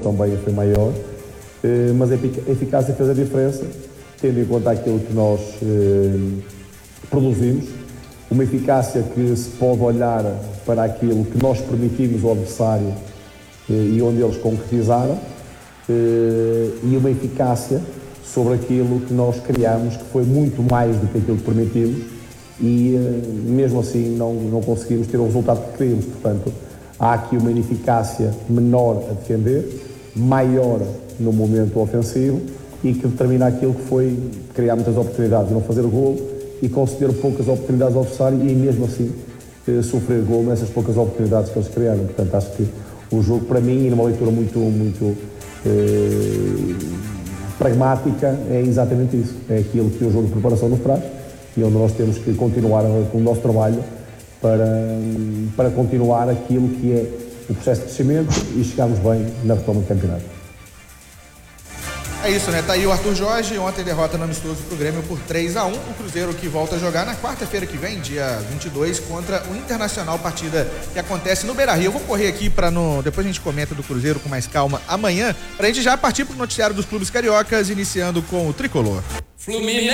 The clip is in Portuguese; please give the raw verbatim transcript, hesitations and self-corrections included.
também foi maior, eh, mas a eficácia fez a diferença, tendo em conta aquilo que nós eh, produzimos, uma eficácia que se pode olhar para aquilo que nós permitimos ao adversário eh, e onde eles concretizaram, eh, e uma eficácia sobre aquilo que nós criamos, que foi muito mais do que aquilo que permitimos, e eh, mesmo assim não, não conseguimos ter o resultado que queríamos. Portanto, há aqui uma ineficácia menor a defender, maior no momento ofensivo, e que determina aquilo que foi criar muitas oportunidades, não fazer golo e conceder poucas oportunidades ao adversário e mesmo assim eh, sofrer golo nessas poucas oportunidades que eles criaram. Portanto, acho que o jogo, para mim, e numa leitura muito, muito eh, pragmática, é exatamente isso. É aquilo que o jogo de preparação nos traz e onde nós temos que continuar com o nosso trabalho para, para continuar aquilo que é o processo de crescimento e chegarmos bem na retoma do campeonato. É isso, né? Tá aí o Arthur Jorge, ontem derrota no amistoso pro Grêmio por três a um, o Cruzeiro que volta a jogar na quarta-feira que vem, dia vinte e dois, contra o Internacional, partida que acontece no Beira-Rio. Eu vou correr aqui para no... depois a gente comenta do Cruzeiro com mais calma amanhã, pra gente já partir pro noticiário dos clubes cariocas, iniciando com o Tricolor. Fluminense!